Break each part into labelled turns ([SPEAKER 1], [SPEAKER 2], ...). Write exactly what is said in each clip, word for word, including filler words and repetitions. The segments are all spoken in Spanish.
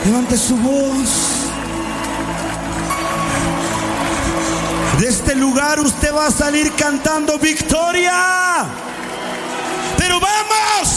[SPEAKER 1] Levante su voz. De este lugar usted va a salir cantando victoria. Pero vamos.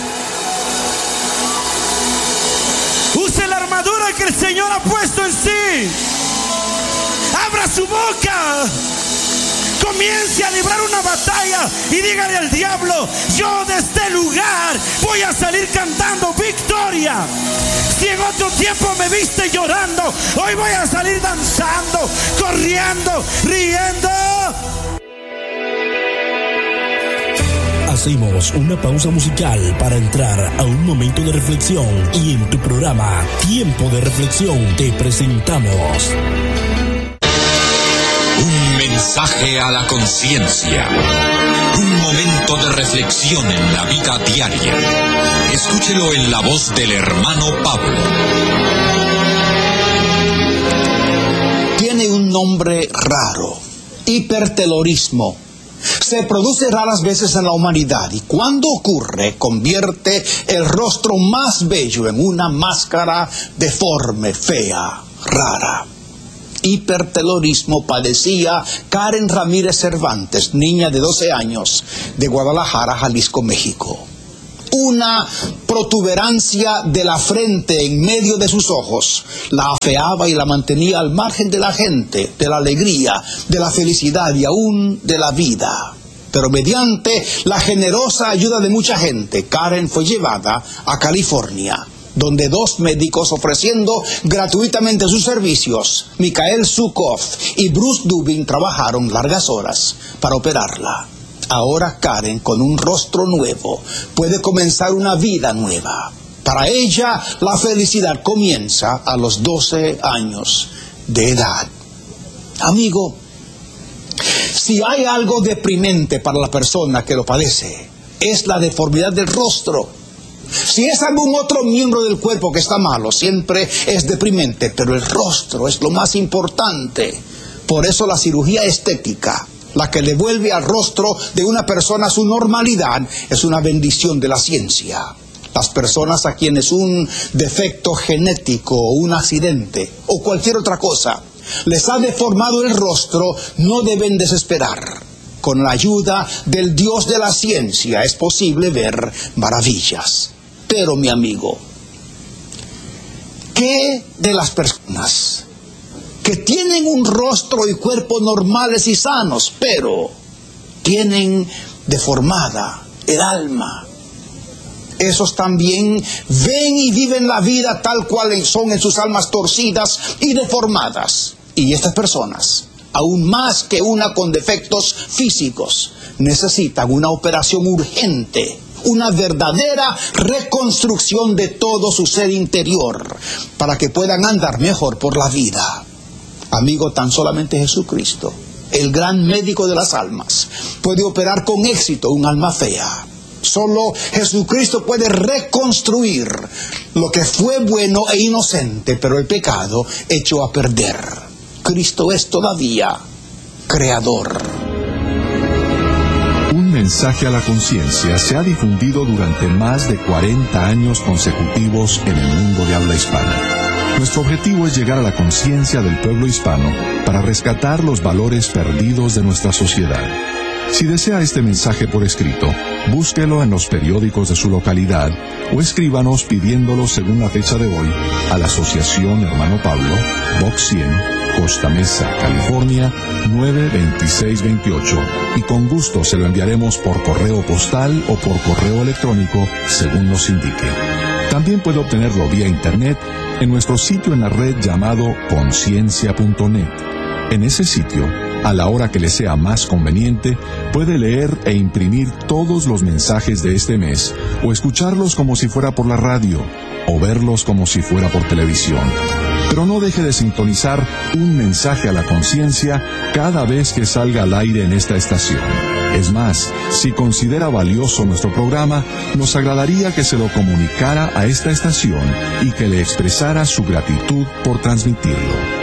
[SPEAKER 1] Use la armadura que el Señor ha puesto en sí. Abra su boca. Comience a librar una batalla y dígale al diablo: yo de este lugar voy a salir cantando victoria. Si en otro tiempo me viste llorando, hoy voy a salir danzando, corriendo, riendo.
[SPEAKER 2] Hacemos una pausa musical para entrar a un momento de reflexión y en tu programa Tiempo de Reflexión te presentamos
[SPEAKER 3] un mensaje a la conciencia, un momento de reflexión en la vida diaria. Escúchelo en la voz del hermano Pablo.
[SPEAKER 4] Tiene un nombre raro: hipertelorismo. Se produce raras veces en la humanidad y cuando ocurre convierte el rostro más bello en una máscara deforme, fea, rara. Hipertelorismo padecía Karen Ramírez Cervantes, niña de doce años, de Guadalajara, Jalisco, México. Una protuberancia de la frente en medio de sus ojos la afeaba y la mantenía al margen de la gente, de la alegría, de la felicidad y aún de la vida. Pero mediante la generosa ayuda de mucha gente, Karen fue llevada a California, donde dos médicos ofreciendo gratuitamente sus servicios, Mikhail Zhukov y Bruce Dubin, trabajaron largas horas para operarla. Ahora Karen, con un rostro nuevo, puede comenzar una vida nueva. Para ella, la felicidad comienza a los doce años de edad. Amigo, si hay algo deprimente para la persona que lo padece, es la deformidad del rostro. Si es algún otro miembro del cuerpo que está malo, siempre es deprimente, pero el rostro es lo más importante. Por eso la cirugía estética, la que devuelve al rostro de una persona su normalidad, es una bendición de la ciencia. Las personas a quienes un defecto genético o un accidente o cualquier otra cosa les ha deformado el rostro no deben desesperar. Con la ayuda del Dios de la ciencia es posible ver maravillas. Pero mi amigo, ¿qué de las personas que tienen un rostro y cuerpo normales y sanos, pero tienen deformada el alma? Esos también ven y viven la vida tal cual son en sus almas torcidas y deformadas. Y estas personas, aún más que una con defectos físicos, necesitan una operación urgente, una verdadera reconstrucción de todo su ser interior, para que puedan andar mejor por la vida. Amigo, tan solamente Jesucristo, el gran médico de las almas, puede operar con éxito un alma fea. Solo Jesucristo puede reconstruir lo que fue bueno e inocente, pero el pecado echó a perder. Cristo es todavía creador.
[SPEAKER 5] Un mensaje a la conciencia se ha difundido durante más de cuarenta años consecutivos en el mundo de habla hispana. Nuestro objetivo es llegar a la conciencia del pueblo hispano para rescatar los valores perdidos de nuestra sociedad. Si desea este mensaje por escrito, búsquelo en los periódicos de su localidad o escríbanos pidiéndolo según la fecha de hoy a la Asociación Hermano Pablo, Box cien, Costa Mesa, California, nueve veintiséis veintiocho, y con gusto se lo enviaremos por correo postal o por correo electrónico según nos indique. También puede obtenerlo vía internet en nuestro sitio en la red llamado conciencia punto net. En ese sitio, a la hora que le sea más conveniente, puede leer e imprimir todos los mensajes de este mes, o escucharlos como si fuera por la radio, o verlos como si fuera por televisión. Pero no deje de sintonizar un mensaje a la conciencia cada vez que salga al aire en esta estación. Es más, si considera valioso nuestro programa, nos agradaría que se lo comunicara a esta estación y que le expresara su gratitud por transmitirlo.